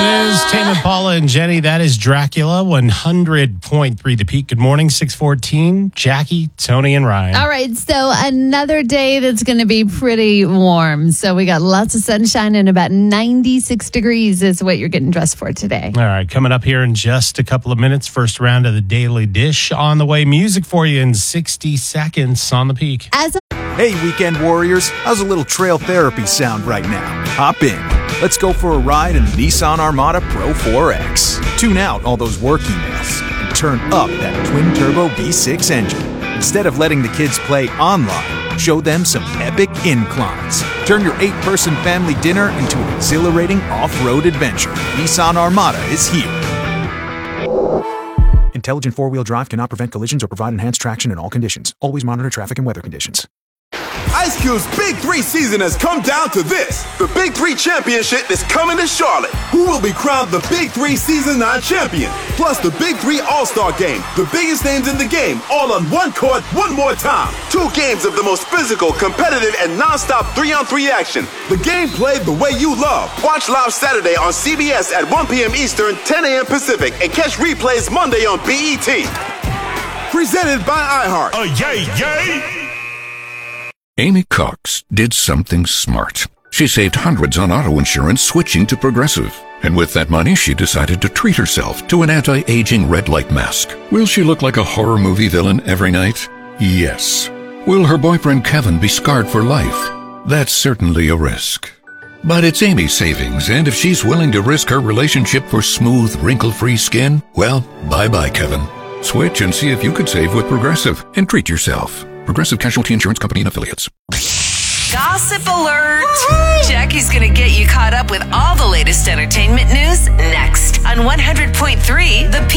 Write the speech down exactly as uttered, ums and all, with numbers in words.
It is Tame Impala and Jenny. That is Dracula, one hundred point three The Peak. Good morning, six fourteen. Jackie, Tony, and Ryan. All right, so another day that's going to be pretty warm. So we got lots of sunshine and about ninety-six degrees is what you're getting dressed for today. All right, coming up here in just a couple of minutes. First round of the Daily Dish on the way. Music for you in sixty seconds on The Peak. As a- Hey, weekend warriors, how's a little trail therapy sound right now? Hop in. Let's go for a ride in the Nissan Armada Pro four X. Tune out all those work emails and turn up that twin-turbo V six engine. Instead of letting the kids play online, show them some epic inclines. Turn your eight-person family dinner into an exhilarating off-road adventure. Nissan Armada is here. Intelligent four-wheel drive cannot prevent collisions or provide enhanced traction in all conditions. Always monitor traffic and weather conditions. Ice Cube's Big Three season has come down to this. The Big Three Championship is coming to Charlotte. Who will be crowned the Big Three Season nine champion? Plus the Big Three All-Star Game. The biggest names in the game, all on one court, one more time. Two games of the most physical, competitive, and non-stop three-on-three action. The game played the way you love. Watch live Saturday on C B S at one p.m. Eastern, ten a.m. Pacific, and catch replays Monday on B E T. Presented by iHeart. Oh, yay, yay! Amy Cox did something smart. She saved hundreds on auto insurance switching to Progressive. And with that money, she decided to treat herself to an anti-aging red light mask. Will she look like a horror movie villain every night? Yes. Will her boyfriend Kevin be scarred for life? That's certainly a risk. But it's Amy's savings, and if she's willing to risk her relationship for smooth, wrinkle-free skin, well, bye-bye, Kevin. Switch and see if you could save with Progressive and treat yourself. Progressive Casualty Insurance Company and Affiliates. Gossip alert! Woo-hoo! Jackie's going to get you caught up with all the latest entertainment news next on one hundred point three The Peak.